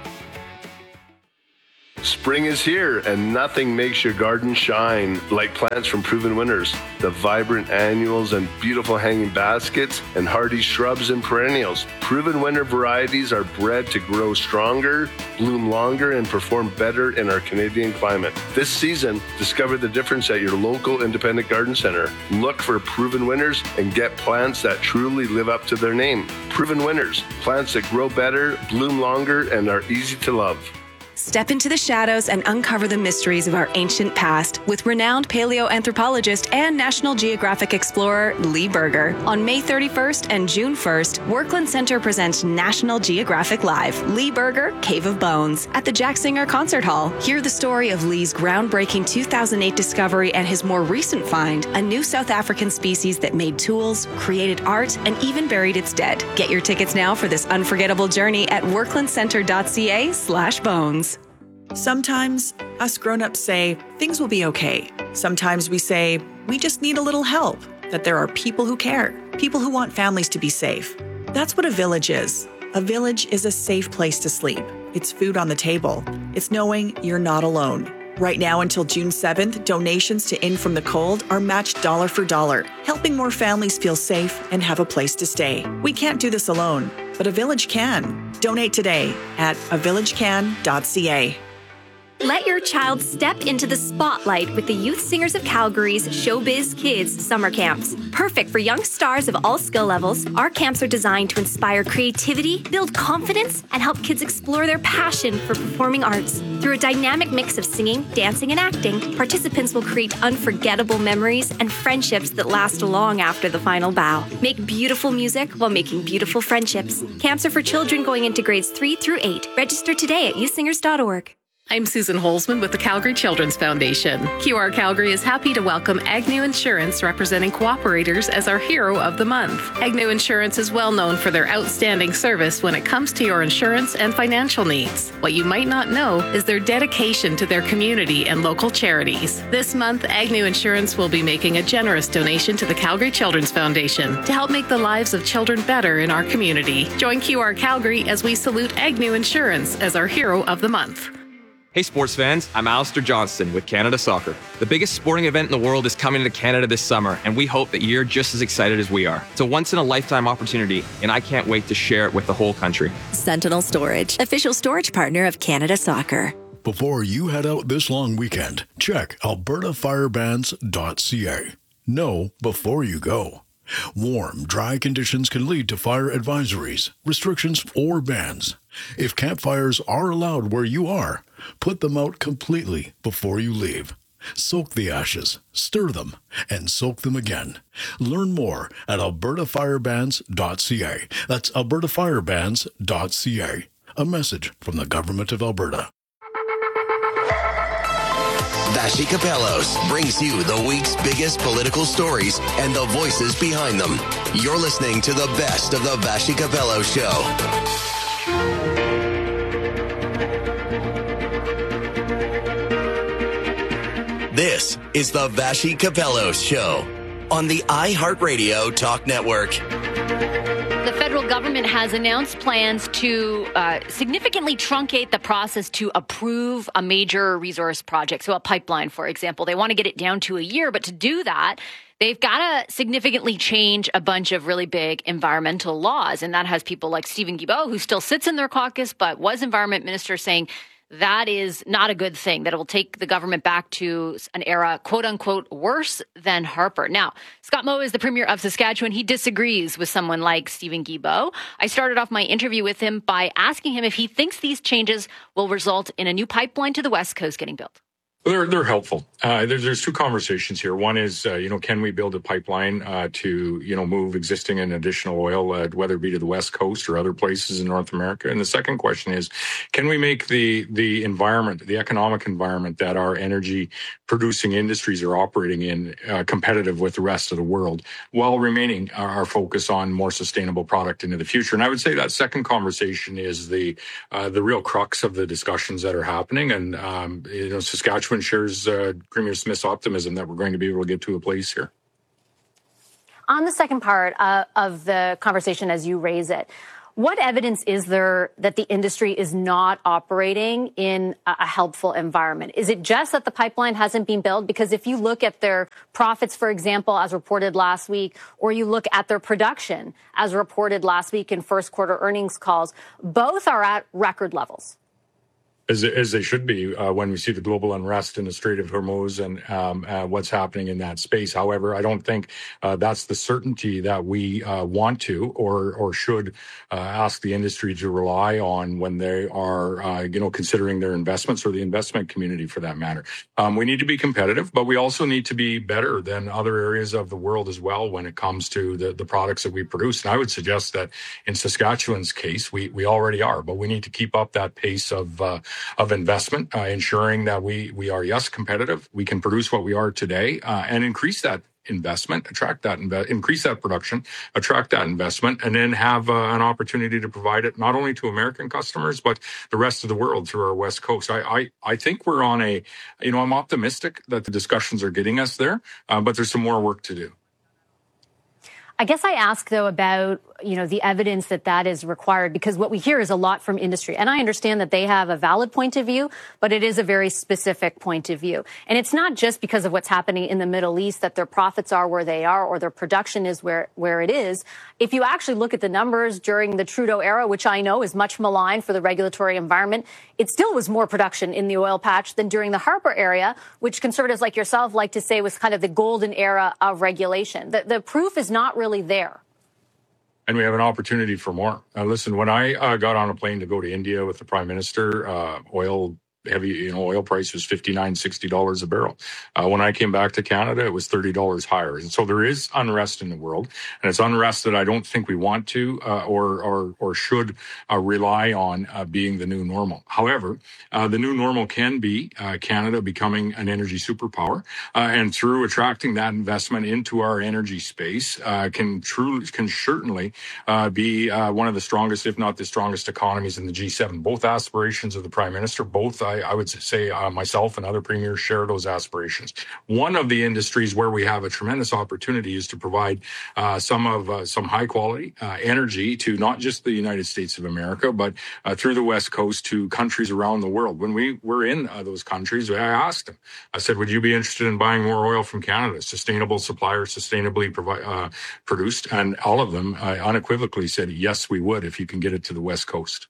Spring is here, and nothing makes your garden shine like plants from Proven Winners. The vibrant annuals and beautiful hanging baskets and hardy shrubs and perennials. Proven Winner varieties are bred to grow stronger, bloom longer, and perform better in our Canadian climate. This season, discover the difference at your local independent garden center. Look for Proven Winners and get plants that truly live up to their name. Proven Winners, plants that grow better, bloom longer, and are easy to love. Step into the shadows and uncover the mysteries of our ancient past with renowned paleoanthropologist and National Geographic explorer Lee Berger. On May 31st and June 1st, Workland Center presents National Geographic Live, Lee Berger, Cave of Bones, at the Jack Singer Concert Hall. Hear the story of Lee's groundbreaking 2008 discovery and his more recent find, a new South African species that made tools, created art, and even buried its dead. Get your tickets now for this unforgettable journey at worklandcenter.ca/bones. Sometimes us grown-ups say things will be okay. Sometimes we say we just need a little help, that there are people who care, people who want families to be safe. That's what a village is. A village is a safe place to sleep. It's food on the table. It's knowing you're not alone. Right now until June 7th, donations to In From the Cold are matched dollar for dollar, helping more families feel safe and have a place to stay. We can't do this alone, but a village can. Donate today at avillagecan.ca. Let your child step into the spotlight with the Youth Singers of Calgary's Showbiz Kids summer camps. Perfect for young stars of all skill levels, our camps are designed to inspire creativity, build confidence, and help kids explore their passion for performing arts. Through a dynamic mix of singing, dancing, and acting, participants will create unforgettable memories and friendships that last long after the final bow. Make beautiful music while making beautiful friendships. Camps are for children going into grades 3 through 8. Register today at youthsingers.org. I'm Susan Holzman with the Calgary Children's Foundation. QR Calgary is happy to welcome Agnew Insurance, representing cooperators, as our Hero of the Month. Agnew Insurance is well known for their outstanding service when it comes to your insurance and financial needs. What you might not know is their dedication to their community and local charities. This month, Agnew Insurance will be making a generous donation to the Calgary Children's Foundation to help make the lives of children better in our community. Join QR Calgary as we salute Agnew Insurance as our Hero of the Month. Hey sports fans, I'm Alistair Johnston with Canada Soccer. The biggest sporting event in the world is coming to Canada this summer, and we hope that you're just as excited as we are. It's a once-in-a-lifetime opportunity, and I can't wait to share it with the whole country. Sentinel Storage, official storage partner of Canada Soccer. Before you head out this long weekend, check albertafirebans.ca. Know before you go. Warm, dry conditions can lead to fire advisories, restrictions, or bans. If campfires are allowed where you are, put them out completely before you leave. Soak the ashes, stir them, and soak them again. Learn more at albertafirebans.ca. That's albertafirebans.ca. A message from the Government of Alberta. Vassy Kapelos brings you the week's biggest political stories and the voices behind them. You're listening to the best of the Vassy Kapelos Show. This is the Vassy Kapelos Show on the iHeartRadio Talk Network. The federal government has announced plans to significantly truncate the process to approve a major resource project. So a pipeline, for example. They want to get it down to a year, but to do that, they've got to significantly change a bunch of really big environmental laws. And that has people like Stephen Guilbeault, who still sits in their caucus, but was environment minister, saying that is not a good thing, that it will take the government back to an era, quote unquote, worse than Harper. Now, Scott Moe is the Premier of Saskatchewan. He disagrees with someone like Steven Guilbeault. I started off my interview with him by asking him if he thinks these changes will result in a new pipeline to the West Coast getting built. They're helpful. There's two conversations here. One is, can we build a pipeline to, move existing and additional oil, whether it be to the West Coast or other places in North America? And the second question is, can we make the environment, the economic environment that our energy producing industries are operating in competitive with the rest of the world while remaining our focus on more sustainable product into the future? And I would say that second conversation is the real crux of the discussions that are happening. And, Saskatchewan shares Premier Smith's optimism that we're going to be able to get to a place here. On the second part of the conversation, as you raise it, what evidence is there that the industry is not operating in a helpful environment? Is it just that the pipeline hasn't been built? Because if you look at their profits, for example, as reported last week, or you look at their production as reported last week in first quarter earnings calls, both are at record levels. As they should be when we see the global unrest in the Strait of Hormuz and what's happening in that space. However, I don't think that's the certainty that we want to or should ask the industry to rely on when they are, considering their investments, or the investment community for that matter. We need to be competitive, but we also need to be better than other areas of the world as well when it comes to the products that we produce. And I would suggest that in Saskatchewan's case, we already are, but we need to keep up that pace of investment, ensuring that we are, yes, competitive. We can produce what we are today and increase that investment, increase that production, attract that investment, and then have an opportunity to provide it not only to American customers, but the rest of the world through our West Coast. I think we're on I'm optimistic that the discussions are getting us there, but there's some more work to do. I guess I ask, though, about, the evidence that is required, because what we hear is a lot from industry. And I understand that they have a valid point of view, but it is a very specific point of view. And it's not just because of what's happening in the Middle East that their profits are where they are or their production is where it is. If you actually look at the numbers during the Trudeau era, which I know is much maligned for the regulatory environment, it still was more production in the oil patch than during the Harper era, which conservatives like yourself like to say was kind of the golden era of regulation. The proof is not really there. And we have an opportunity for more. Listen, when I got on a plane to go to India with the Prime Minister, oil price was $59, $60 a barrel. When I came back to Canada, it was $30 higher. And so there is unrest in the world, and it's unrest that I don't think we want to or should rely on being the new normal. However, the new normal can be Canada becoming an energy superpower, and through attracting that investment into our energy space, can certainly be one of the strongest, if not the strongest, economies in the G7. Both aspirations of the Prime Minister, both I would say myself and other premiers share those aspirations. One of the industries where we have a tremendous opportunity is to provide some high quality energy to not just the United States of America, but through the West Coast to countries around the world. When we were in those countries, I asked them, I said, would you be interested in buying more oil from Canada? Sustainable supplier, sustainably produced. And all of them unequivocally said, yes, we would if you can get it to the West Coast.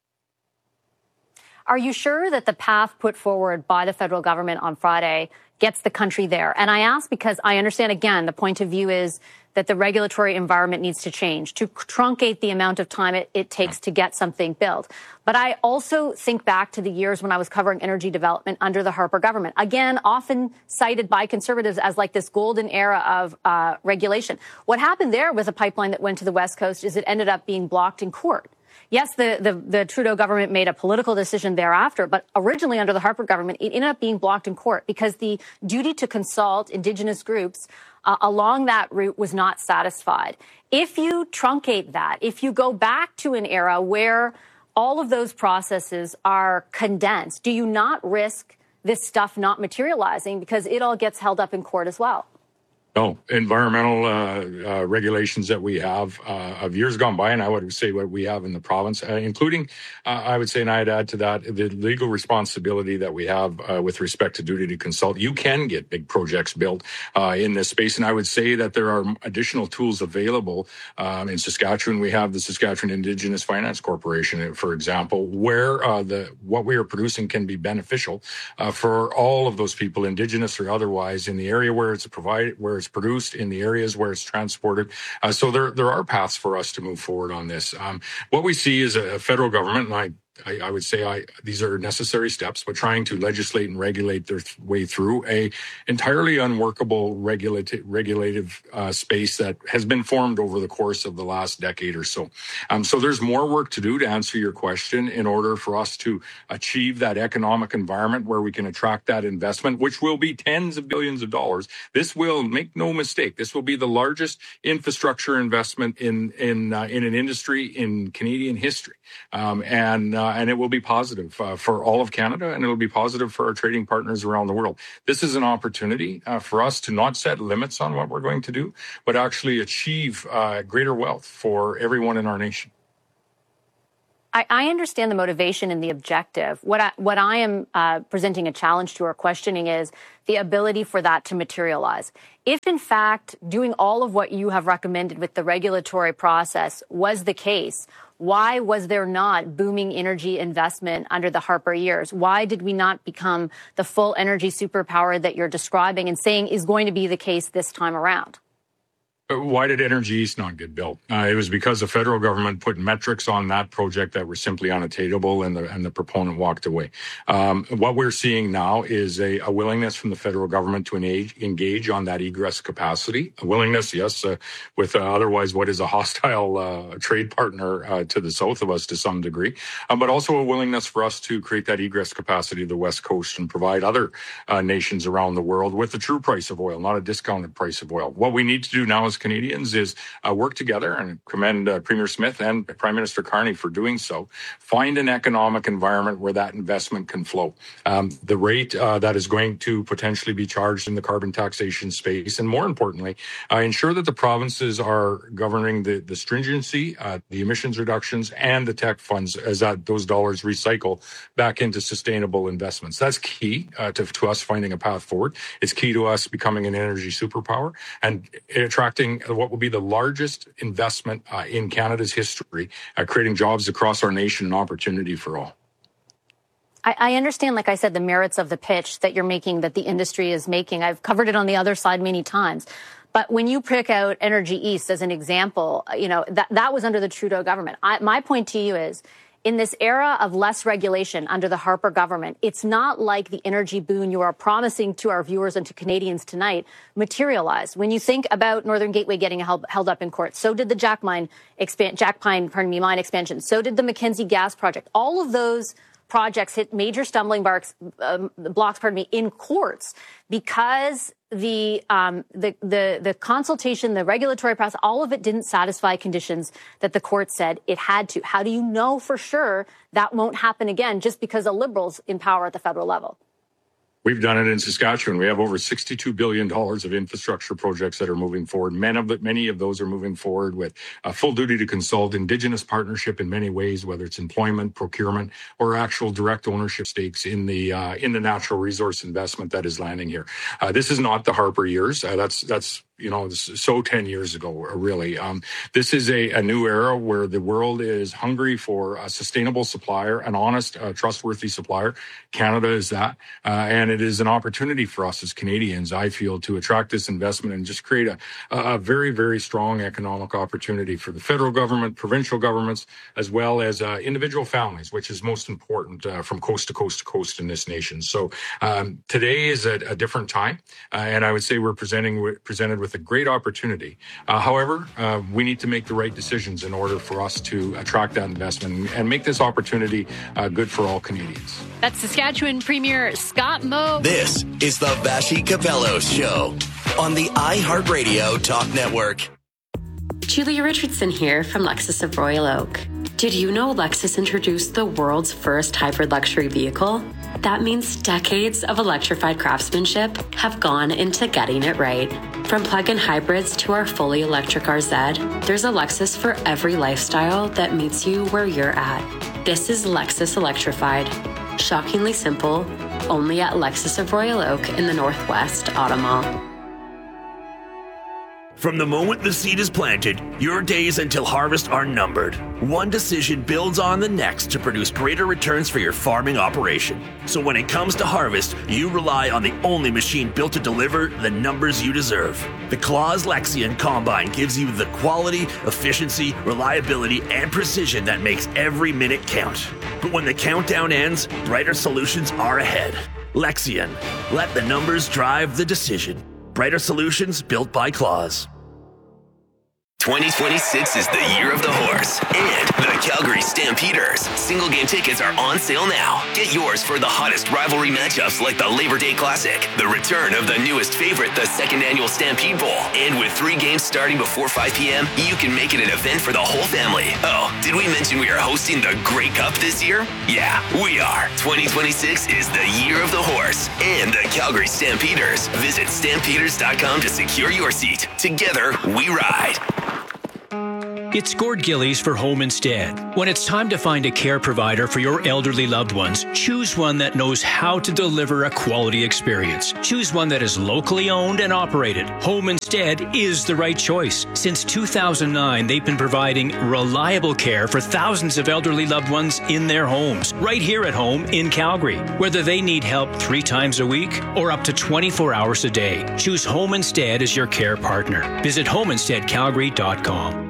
Are you sure that the path put forward by the federal government on Friday gets the country there? And I ask because I understand, again, the point of view is that the regulatory environment needs to change to truncate the amount of time it takes to get something built. But I also think back to the years when I was covering energy development under the Harper government, again, often cited by conservatives as like this golden era of regulation. What happened there with a pipeline that went to the West Coast is it ended up being blocked in court. Yes, the Trudeau government made a political decision thereafter, but originally under the Harper government, it ended up being blocked in court because the duty to consult Indigenous groups along that route was not satisfied. If you truncate that, if you go back to an era where all of those processes are condensed, do you not risk this stuff not materializing because it all gets held up in court as well? No, environmental regulations that we have of years gone by, and I would say what we have in the province, including, I would say, and I'd add to that, the legal responsibility that we have with respect to duty to consult. You can get big projects built in this space, and I would say that there are additional tools available. In Saskatchewan, we have the Saskatchewan Indigenous Finance Corporation, for example, where what we are producing can be beneficial for all of those people, Indigenous or otherwise, in the area where it's provided, where it's produced, in the areas where it's transported. So there are paths for us to move forward on this. What we see is a federal government, and I would say these are necessary steps, but trying to legislate and regulate their way through a entirely unworkable regulative space that has been formed over the course of the last decade or so. So there's more work to do to answer your question in order for us to achieve that economic environment where we can attract that investment, which will be tens of billions of dollars. This will, make no mistake, this will be the largest infrastructure investment in an industry in Canadian history. And it will be positive for all of Canada, and it will be positive for our trading partners around the world. This is an opportunity for us to not set limits on what we're going to do, but actually achieve greater wealth for everyone in our nation. I understand the motivation and the objective. What I am presenting a challenge to or questioning is the ability for that to materialize. If, in fact, doing all of what you have recommended with the regulatory process was the case, why was there not booming energy investment under the Harper years? Why did we not become the full energy superpower that you're describing and saying is going to be the case this time around? Why did Energy East not get built? It was because the federal government put metrics on that project that were simply unattainable, and the proponent walked away. What we're seeing now is a willingness from the federal government to engage on that egress capacity. A willingness, yes, with otherwise what is a hostile trade partner to the south of us to some degree, but also a willingness for us to create that egress capacity to the West Coast and provide other nations around the world with the true price of oil, not a discounted price of oil. What we need to do now as Canadians is work together, and commend Premier Smith and Prime Minister Carney for doing so. Find an economic environment where that investment can flow. The rate that is going to potentially be charged in the carbon taxation space, and more importantly, ensure that the provinces are governing the stringency, the emissions reductions, and the tech funds as those dollars recycle back into sustainable investments. That's key to us finding a path forward. It's key to us becoming an energy superpower and attracting what will be the largest investment in Canada's history, creating jobs across our nation and opportunity for all. I understand, like I said, the merits of the pitch that you're making, that the industry is making. I've covered it on the other side many times. But when you pick out Energy East as an example, that was under the Trudeau government. My point to you is, in this era of less regulation under the Harper government, it's not like the energy boon you are promising to our viewers and to Canadians tonight materialized. When you think about Northern Gateway getting held up in court, so did the Jack Pine mine expansion. So did the Mackenzie gas project. All of those projects hit major stumbling blocks, in courts because the consultation, the regulatory process, all of it didn't satisfy conditions that the court said it had to. How do you know for sure that won't happen again just because of Liberals in power at the federal level? We've done it in Saskatchewan. We have over $62 billion of infrastructure projects that are moving forward. Many of those are moving forward with a full duty to consult, Indigenous partnership in many ways, whether it's employment, procurement, or actual direct ownership stakes in the natural resource investment that is landing here. This is not the Harper years. That's so 10 years ago, really. This is a new era where the world is hungry for a sustainable supplier, an honest, trustworthy supplier. Canada is that. And it is an opportunity for us as Canadians, I feel, to attract this investment and just create a very, very strong economic opportunity for the federal government, provincial governments, as well as individual families, which is most important from coast to coast to coast in this nation. So today is a different time. And I would say we're presented with a great opportunity. However, we need to make the right decisions in order for us to attract that investment and make this opportunity good for all Canadians. That's Saskatchewan Premier Scott Moe. This is the Vassy Capello Show on the iHeartRadio Talk Network. Julia Richardson here from Lexus of Royal Oak. Did you know Lexus introduced the world's first hybrid luxury vehicle? That means decades of electrified craftsmanship have gone into getting it right. From plug-in hybrids to our fully electric RZ, there's a Lexus for every lifestyle that meets you where you're at. This is Lexus Electrified. Shockingly simple, only at Lexus of Royal Oak in the Northwest Auto Mall. From the moment the seed is planted, your days until harvest are numbered. One decision builds on the next to produce greater returns for your farming operation. So when it comes to harvest, you rely on the only machine built to deliver the numbers you deserve. The Claas Lexion Combine gives you the quality, efficiency, reliability, and precision that makes every minute count. But when the countdown ends, brighter solutions are ahead. Lexion. Let the numbers drive the decision. Brighter solutions built by Claas. 2026 is the year of the horse and the Calgary Stampeders. Single game tickets are on sale now. Get yours for the hottest rivalry matchups like the Labor Day Classic, the return of the newest favorite, the second annual Stampede Bowl. And with 3 games starting before 5 p.m., you can make it an event for the whole family. Oh, did we mention we are hosting the Grey Cup this year? Yeah, we are. 2026 is the year of the horse and the Calgary Stampeders. Visit stampeders.com to secure your seat. Together, we ride. It's Gord Gillies for Home Instead. When it's time to find a care provider for your elderly loved ones, choose one that knows how to deliver a quality experience. Choose one that is locally owned and operated. Home Instead is the right choice. Since 2009, they've been providing reliable care for thousands of elderly loved ones in their homes, right here at home in Calgary. Whether they need help 3 times a week or up to 24 hours a day, choose Home Instead as your care partner. Visit homeinsteadcalgary.com.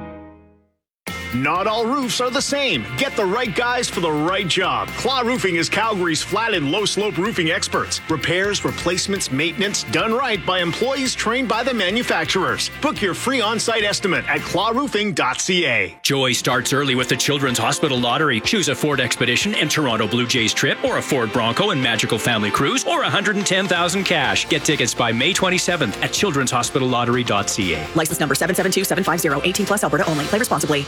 Not all roofs are the same. Get the right guys for the right job. Claw Roofing is Calgary's flat and low slope roofing experts. Repairs, replacements, maintenance, done right by employees trained by the manufacturers. Book your free on-site estimate at clawroofing.ca. Joy starts early with the Children's Hospital Lottery. Choose a Ford Expedition and Toronto Blue Jays trip, or a Ford Bronco and Magical Family Cruise, or $110,000 cash. Get tickets by May 27th at childrenshospitallottery.ca. License number 772750. 18 plus Alberta only. Play responsibly.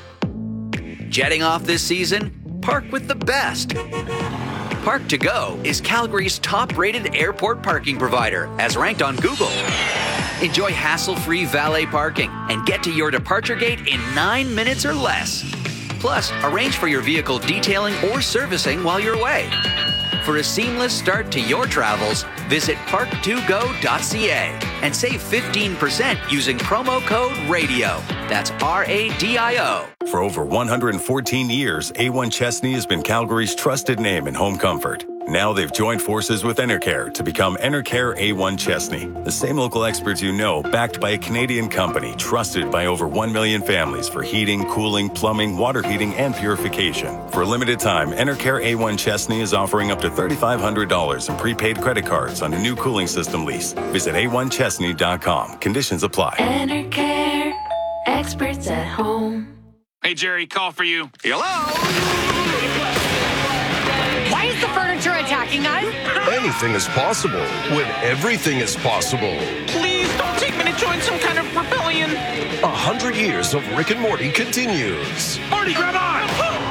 Jetting off this season? Park with the best. Park to Go is Calgary's top-rated airport parking provider, as ranked on Google. Enjoy hassle-free valet parking and get to your departure gate in 9 minutes or less. Plus, arrange for your vehicle detailing or servicing while you're away. For a seamless start to your travels, visit park2go.ca and save 15% using promo code RADIO. That's RADIO. For over 114 years, A1 Chesney has been Calgary's trusted name in home comfort. Now they've joined forces with Enercare to become Enercare A1 Chesney. The same local experts you know, backed by a Canadian company, trusted by over 1 million families for heating, cooling, plumbing, water heating, and purification. For a limited time, Enercare A1 Chesney is offering up to $3,500 in prepaid credit cards on a new cooling system lease. Visit a1chesney.com. Conditions apply. Enercare, experts at home. Hey, Jerry, call for you. Hello? Why is the furniture attacking us? Anything is possible when everything is possible. Please don't take me to join some kind of rebellion. 100 years of Rick and Morty continues. Morty, grab on!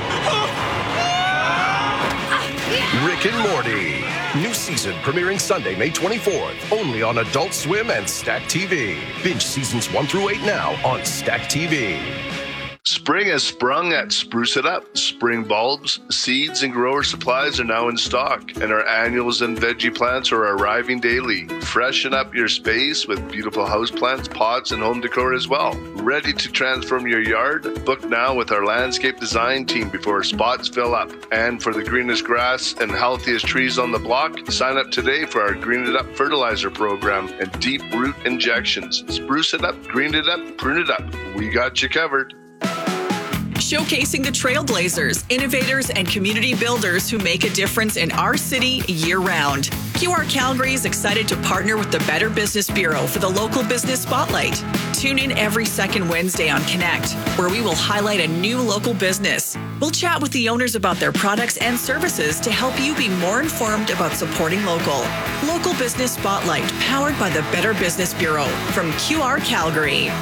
Rick and Morty. New season premiering Sunday, May 24th. Only on Adult Swim and Stack TV. Binge seasons 1 through 8 now on Stack TV. Spring has sprung at Spruce It Up. Spring bulbs, seeds, and grower supplies are now in stock, and our annuals and veggie plants are arriving daily. Freshen up your space with beautiful houseplants, pots, and home decor as well. Ready to transform your yard? Book now with our landscape design team before spots fill up. And for the greenest grass and healthiest trees on the block, sign up today for our Green It Up fertilizer program and deep root injections. Spruce it up, green it up, prune it up. We got you covered. Showcasing the trailblazers, innovators, and community builders who make a difference in our city year-round. QR Calgary is excited to partner with the Better Business Bureau for the Local Business Spotlight. Tune in every second Wednesday on Connect, where we will highlight a new local business. We'll chat with the owners about their products and services to help you be more informed about supporting local. Local Business Spotlight, powered by the Better Business Bureau from QR Calgary.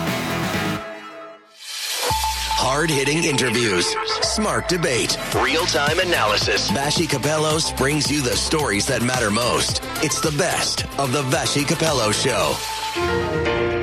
Hard-hitting interviews, smart debate, real-time analysis. Vassy Capellos brings you the stories that matter most. It's the best of the Vassy Capello Show.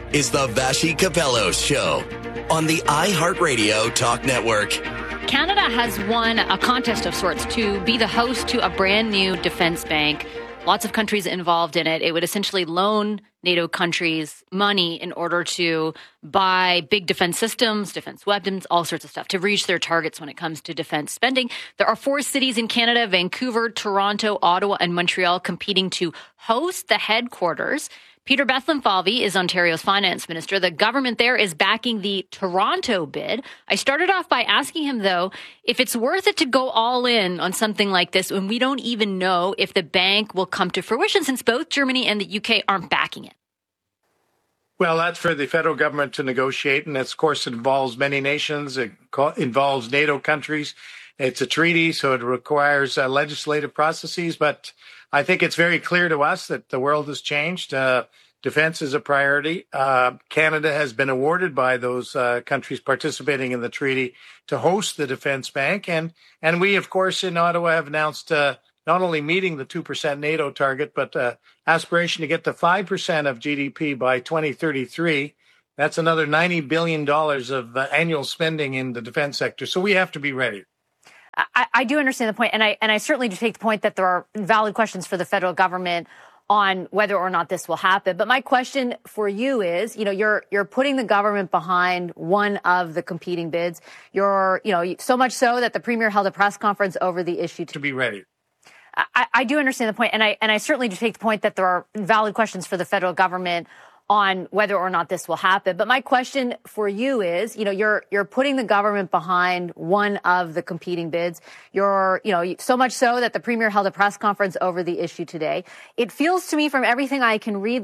is the Vashi Capello Show on the iHeartRadio Talk Network. Canada has won a contest of sorts to be the host to a brand new defense bank. Lots of countries involved in it. It would essentially loan NATO countries money in order to buy big defense systems, defense weapons, all sorts of stuff to reach their targets when it comes to defense spending. There are 4 cities in Canada, Vancouver, Toronto, Ottawa, and Montreal, competing to host the headquarters. Peter Bethlenfalvy is Ontario's finance minister. The government there is backing the Toronto bid. I started off by asking him, though, if it's worth it to go all in on something like this when we don't even know if the bank will come to fruition, since both Germany and the UK aren't backing it. Well, that's for the federal government to negotiate. And of course, it involves many nations. It involves NATO countries. It's a treaty, so it requires legislative processes. But I think it's very clear to us that the world has changed. Defense is a priority. Canada has been awarded by those countries participating in the treaty to host the defense bank. And we, of course, in Ottawa have announced not only meeting the 2% NATO target, but aspiration to get to 5% of GDP by 2033. That's another $90 billion of annual spending in the defense sector. So we have to be ready. I do understand the point, and I certainly do take the point that there are valid questions for the federal government on whether or not this will happen. But my question for you is, you're putting the government behind one of the competing bids. You're, so much so that the premier held a press conference over the issue to be ready. I do understand the point, and I certainly do take the point that there are valid questions for the federal government on whether or not this will happen. But my question for you is, you're putting the government behind one of the competing bids. You're, so much so that the premier held a press conference over the issue today. It feels to me from everything I can read